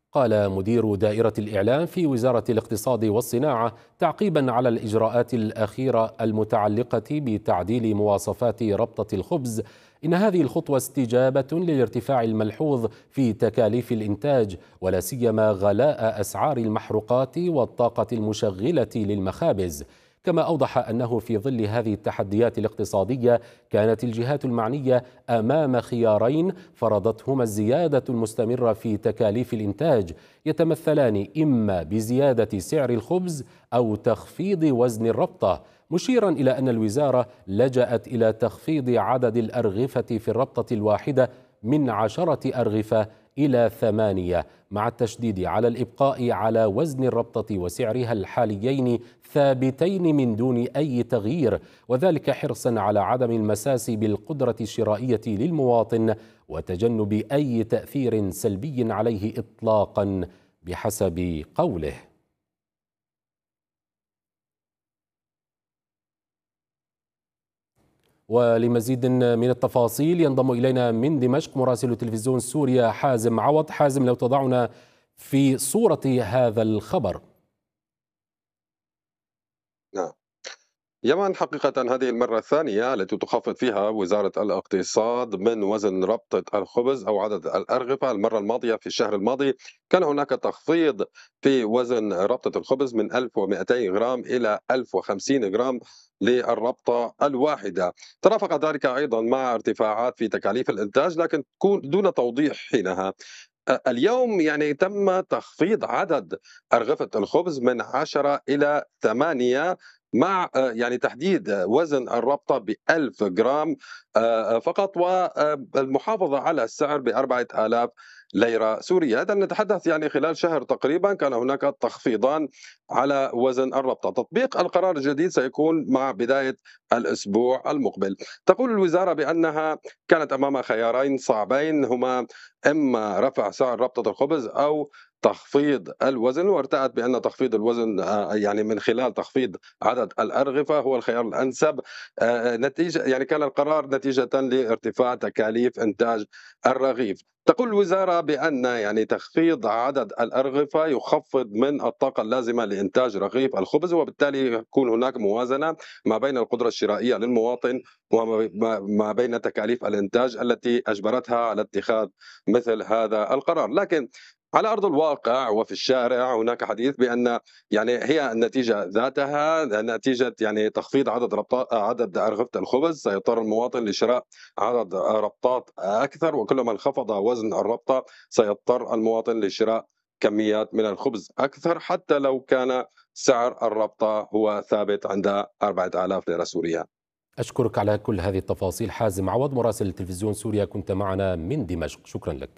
قال مدير دائرة الإعلام في وزارة الاقتصاد والصناعة تعقيبا على الإجراءات الأخيرة المتعلقة بتعديل مواصفات ربطة الخبز، إن هذه الخطوة استجابة للارتفاع الملحوظ في تكاليف الإنتاج، ولا سيما غلاء أسعار المحروقات والطاقة المشغلة للمخابز. كما أوضح أنه في ظل هذه التحديات الاقتصادية كانت الجهات المعنية أمام خيارين فرضتهما الزيادة المستمرة في تكاليف الإنتاج، يتمثلان إما بزيادة سعر الخبز أو تخفيض وزن الربطة، مشيرا إلى أن الوزارة لجأت إلى تخفيض عدد الأرغفة في الربطة الواحدة من 10 أرغفة إلى 8، مع التشديد على الإبقاء على وزن الربطة وسعرها الحاليين ثابتين من دون أي تغيير، وذلك حرصا على عدم المساس بالقدرة الشرائية للمواطن وتجنب أي تأثير سلبي عليه إطلاقا بحسب قوله. ولمزيد من التفاصيل ينضم إلينا من دمشق مراسل تلفزيون سوريا حازم عوض. حازم، لو تضعنا في صورة هذا الخبر. نعم، يمن حقيقة هذه المرة الثانية التي تخفض فيها وزارة الاقتصاد من وزن ربطة الخبز أو عدد الأرغفة. المرة الماضية في الشهر الماضي كان هناك تخفيض في وزن ربطة الخبز من 1200 غرام إلى 1050 غرام للربطة الواحدة. ترافق ذلك أيضا مع ارتفاعات في تكاليف الإنتاج، لكن تكون دون توضيح حينها. اليوم يعني تم تخفيض عدد أرغفة الخبز من 10 إلى 8، مع يعني تحديد وزن الربطة ب1000 جرام فقط، والمحافظة على السعر ب4000 ليرة سورية. إذا نتحدث يعني خلال شهر تقريبا كان هناك تخفيضان على وزن الربطة. تطبيق القرار الجديد سيكون مع بداية الأسبوع المقبل. تقول الوزارة بأنها كانت أمام خيارين صعبين، هما إما رفع سعر ربطة الخبز أو تخفيض الوزن، وارتأت بأن تخفيض الوزن يعني من خلال تخفيض عدد الأرغفة هو الخيار الأنسب. نتيجة يعني كان القرار نتيجة لارتفاع تكاليف إنتاج الرغيف. تقول الوزارة بأن يعني تخفيض عدد الأرغفة يخفض من الطاقة اللازمة لإنتاج رغيف الخبز، وبالتالي يكون هناك موازنة ما بين القدرة الشرائية للمواطن وما بين تكاليف الإنتاج التي أجبرتها على اتخاذ مثل هذا القرار. لكن على أرض الواقع وفي الشارع هناك حديث بأن يعني هي النتيجة ذاتها نتيجة يعني تخفيض عدد أرغفة الخبز، سيضطر المواطن لشراء عدد ربطات أكثر، وكلما انخفض وزن الربطة سيضطر المواطن لشراء كميات من الخبز أكثر، حتى لو كان سعر الربطة هو ثابت عند 4000 ليرة سورية. أشكرك على كل هذه التفاصيل حازم عوض مراسل تلفزيون سوريا، كنت معنا من دمشق، شكرا لك.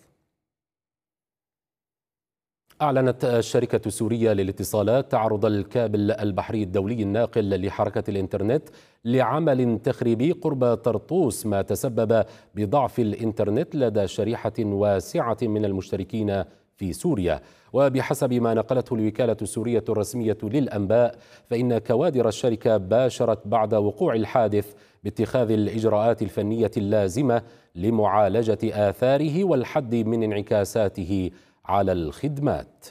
أعلنت الشركة السورية للاتصالات تعرض الكابل البحري الدولي الناقل لحركة الإنترنت لعمل تخريبي قرب طرطوس، ما تسبب بضعف الإنترنت لدى شريحة واسعة من المشتركين في سوريا. وبحسب ما نقلته الوكالة السورية الرسمية للأنباء، فإن كوادر الشركة باشرت بعد وقوع الحادث باتخاذ الإجراءات الفنية اللازمة لمعالجة آثاره والحد من انعكاساته على الخدمات.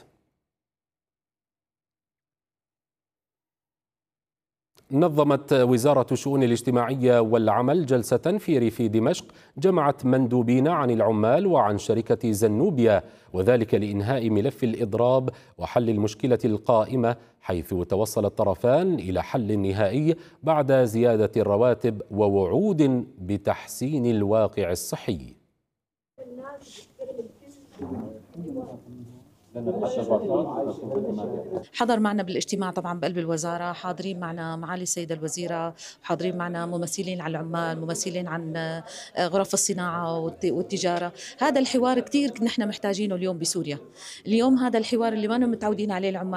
نظمت وزارة الشؤون الاجتماعية والعمل جلسة في ريف دمشق جمعت مندوبين عن العمال وعن شركة زنوبيا، وذلك لإنهاء ملف الإضراب وحل المشكلة القائمة، حيث توصل الطرفان إلى حل نهائي بعد زيادة الرواتب ووعود بتحسين الواقع الصحي. حضر معنا بالاجتماع طبعا بقلب الوزارة، حاضرين معنا معالي السيدة الوزيرة، حاضرين معنا ممثلين عن العمال، ممثلين عن غرف الصناعة والتجارة. هذا الحوار كتير نحن محتاجينه اليوم بسوريا. اليوم هذا الحوار اللي ما متعودين عليه العمال